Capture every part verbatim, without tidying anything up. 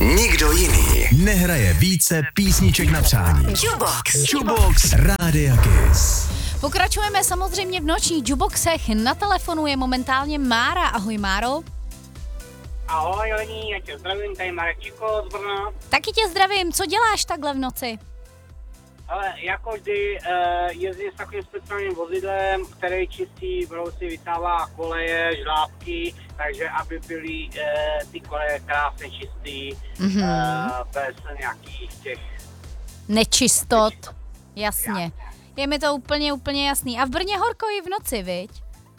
Nikdo jiný nehraje více písniček na přání. Jukebox. Jukebox Rádia Kiss. Pokračujeme samozřejmě v nočních jukeboxech. Na telefonu je momentálně Mára. Ahoj, Máro. Ahoj, Lení, já tě zdravím, tady Marek Čiko z Brna. Taky tě zdravím. Co děláš takhle v noci? Ale jako vždy uh, jezdím s takovým speciálním vozidlem, který čistí, brousi, vytává koleje, žlábky, takže aby byly uh, ty koleje krásně čistý, mm-hmm. uh, bez nějakých těch... Nečistot. Jasně. Je mi to úplně, úplně jasný. A v Brně horko i v noci, viď?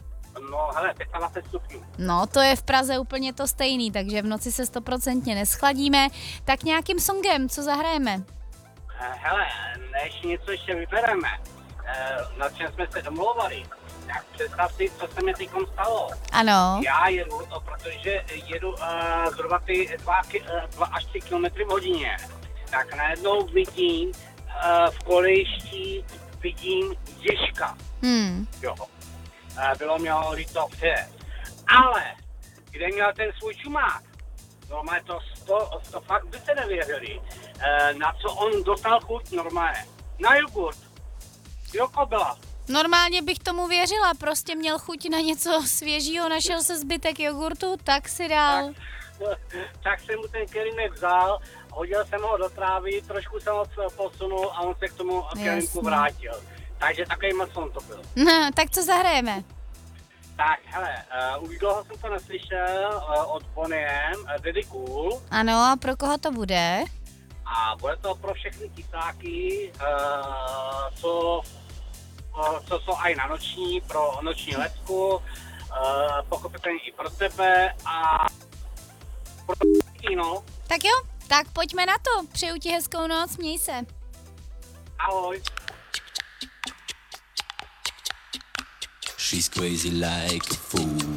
No hele, dvacet pět stupňů. No, to je v Praze úplně to stejný, takže v noci se stoprocentně neschladíme. Tak nějakým songem, co zahrajeme? Hele, než něco ještě vybereme, na čem jsme se domlouvali, tak představ si, co se mi teďkom stalo. Ano. Já jedu, protože jedu uh, zhruba ty dva, dva až tři kilometry v hodině, tak najednou vidím uh, v kolejišti, vidím Ježka. Hmm. Jo. Uh, bylo mě líto přes. Ale, kde měl ten svůj čumák? Normálně to, to, to fakt by se nevěřili. E, na co on dostal chuť normálně? Na jogurt. Joko byla. Normálně bych tomu věřila, prostě měl chuť na něco svěžího, našel se zbytek jogurtu, tak si dal. Tak, tak jsem mu ten kelímek vzal, hodil jsem ho do trávy, trošku jsem ho posunul a on se k tomu kelímku vrátil. Takže takový mason to byl. No, tak co zahrajeme? Tak, hele, uh, už dlouho jsem to neslyšel uh, od Boniem, uh, Daddy Cool. Ano, a pro koho to bude? A bude to pro všechny tisáky, uh, co, uh, co jsou aj na noční, pro noční letku, uh, pochopitelně i pro tebe a pro no. Tak jo, tak pojďme na to. Přeju ti hezkou noc, měj se. Ahoj. She's crazy like a fool.